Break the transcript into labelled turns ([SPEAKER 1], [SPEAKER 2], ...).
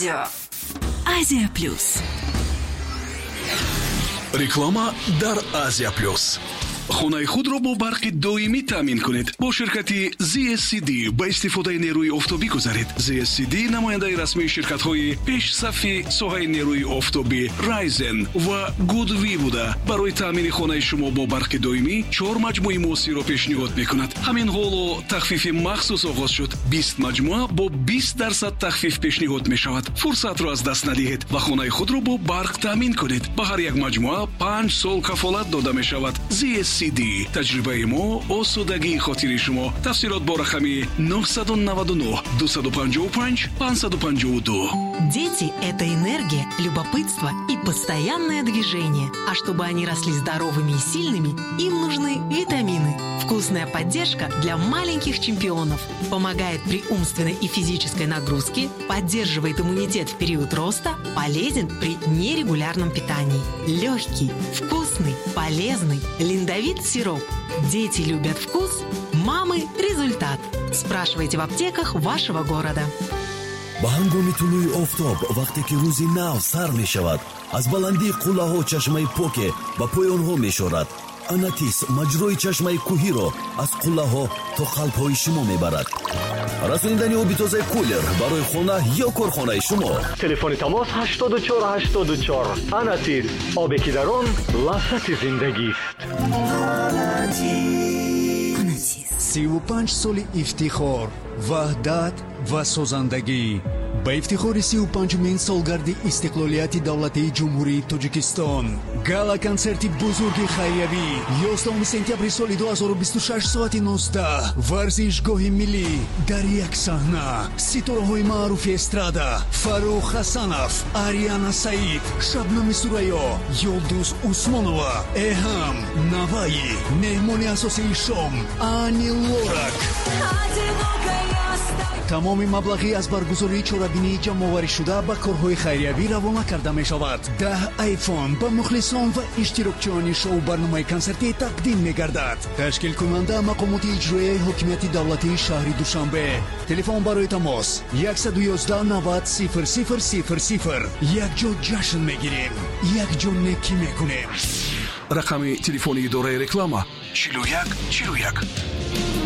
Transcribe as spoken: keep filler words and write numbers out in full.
[SPEAKER 1] Радио Азия Плюс.
[SPEAKER 2] Реклама дар Азия Плюс. хонаи худро бо барқи доимӣ таъмин кунед. Бо ширкати зет эс си ди ба истифодаи нерӯи офтобӣ гузаред. зет эс си ди намояндаи расмии ширкатҳои пешсафи соҳаи нерӯи офтобӣ Raizen ва Goodwi буда барои таъмини хонаи шумо бо барқи доимӣ чор маҷмӯи муосирро пешниҳод мекунад. ҳамин ҳоло тахфифи махсус оғоз шуд. бист маҷмӯа бо бист дарсад тахфиф пешниҳод мешавад. фурсатро аз даст надиҳед ва хонаи худро бо барқ таъмин кунед. ба ҳар як маҷмӯа панҷ сол кафолат дода мешавад. зет эс си ди таҷрибаи мо осудагии хотири шумо. Тафсилот бо рақами нӯҳ девять ноль, два пять пять, пять пять два.
[SPEAKER 3] Дети – это энергия, любопытство и постоянное движение. А чтобы они росли здоровыми и сильными, им нужны витамины. Вкусная поддержка для маленьких чемпионов. Помогает при умственной и физической нагрузке, поддерживает иммунитет в период роста, полезен при нерегулярном питании. Легкий, вкусный, полезный, линдовит сироп. Дети любят вкус, мамы – результат. Спрашивайте в аптеках вашего города.
[SPEAKER 4] ба ҳангоми тулӯи офтоб вақте ки рӯзи нав сар мешавад, аз баландии қуллаҳо чашмаи поке ба поёнҳо мешорад. Анатис маҷрои чашмаи кӯҳиро аз қуллаҳо то қалбҳои шумо мебарад. расониндани оби тозаи кулер барои хона ё корхонаи шумо.
[SPEAKER 5] телефони тамос ҳаштод и чор ҳаштод и чор. Анатис, обе ки дар он лаззати зиндагист.
[SPEAKER 6] сию панҷ соли ифтихор, ваҳдат ва созандагӣ. ба ифтихори сию панҷумин солгарди истиқлолияти давлатии ҷумҳурии Тоҷикистон, гала концерти бузурги хайриявӣ ёздаҳуми сентябри соли ду ҳазору бисту шаш соати нуздаҳ варзишгоҳи миллӣ дар як саҳна. ситораҳои маъруфи эстрада Фарух Хасанов, Ариана Саид, Шабнами Сурайё, Ёлдуз Усмонова, Эҳам Наваи, меҳмони асосии шом Ани Лорак. тамоми маблағи аз баргузории чорабинии ҷамъоваришуда ба корҳои хайриявӣ равона карда мешавад. даҳ айфон ба мухлисон ва иштирокчиёни шоу барномаи консертӣ тақдим мегардад. ташкилкунанда мақомоти иҷроияи ҳокимияти давлатии шаҳри Душанбе. телефон барои тамос яксад и ёздаҳ навад сифр сифр сифр сифр. якҷо ҷашн мегирем, якҷо некӣ мекунем.
[SPEAKER 2] рақами телефони идораи реклама чилу як чилу як.